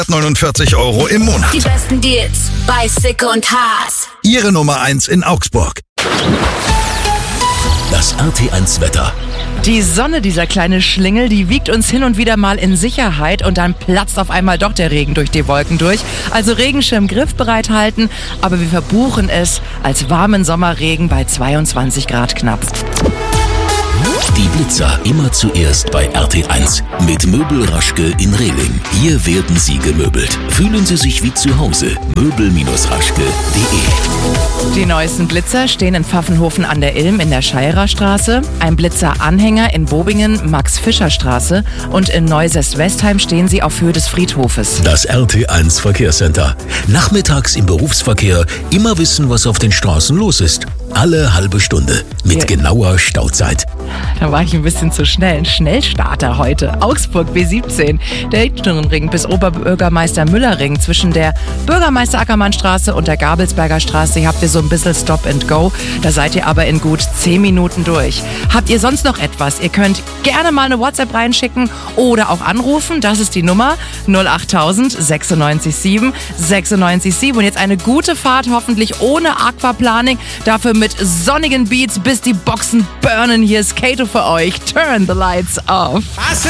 €49 im Monat. Die besten Deals bei Sicko und Haas. Ihre Nummer 1 in Augsburg. Das RT1 Wetter. Die Sonne, dieser kleine Schlingel, die wiegt uns hin und wieder mal in Sicherheit und dann platzt auf einmal doch der Regen durch die Wolken durch. Also Regenschirm griffbereit halten, aber wir verbuchen es als warmen Sommerregen bei 22 Grad knapp. Die Blitzer immer zuerst bei RT1 mit Möbel Raschke in Rehling. Hier werden Sie gemöbelt. Fühlen Sie sich wie zu Hause. Möbel-raschke.de. Die neuesten Blitzer stehen in Pfaffenhofen an der Ilm in der Scheirer Straße, ein Blitzer-Anhänger in Bobingen Max-Fischer-Straße und in Neusäß-Westheim stehen sie auf Höhe des Friedhofes. Das RT1 Verkehrscenter. Nachmittags im Berufsverkehr immer wissen, was auf den Straßen los ist. Alle halbe Stunde mit genauer Stauzeit. Da war ich ein bisschen zu schnell. Ein Schnellstarter heute. Augsburg B17. Der Hinteren bis Oberbürgermeister Müller-Ring zwischen der Bürgermeister Ackermannstraße und der Gabelsberger Straße. Hier habt ihr so ein bisschen Stop and Go. Da seid ihr aber in gut 10 Minuten durch. Habt ihr sonst noch etwas? Ihr könnt gerne mal eine WhatsApp reinschicken oder auch anrufen. Das ist die Nummer 08000 96 7 96 7. Und jetzt eine gute Fahrt, hoffentlich ohne Aquaplaning. Dafür mit sonnigen Beats, bis die Boxen burnen. Hier ist Kato für euch. Turn the lights off.